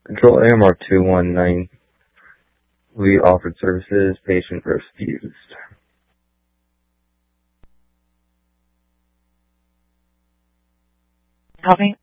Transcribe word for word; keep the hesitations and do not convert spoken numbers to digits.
Control A M R two one nine. We offered services. Patient refused. Copy.